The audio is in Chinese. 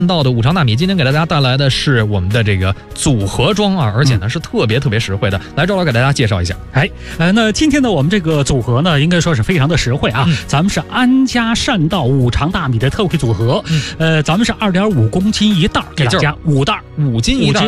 到的五常大米，今天给大家带来的是我们的这个组合装啊，而且呢是特别实惠的。来，周老给大家介绍一下。 那今天呢，我们这个组合呢，应该说是非常的实惠啊。咱们是安家善道五常大米的特惠组合，咱们是2.5公斤一袋，给大家5袋，5斤一袋，